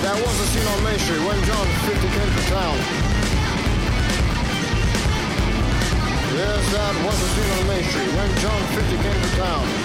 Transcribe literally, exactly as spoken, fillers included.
That was the scene on Main Street when John fifty came to town. Yes, that was the scene on Main Street when John fifty came to town.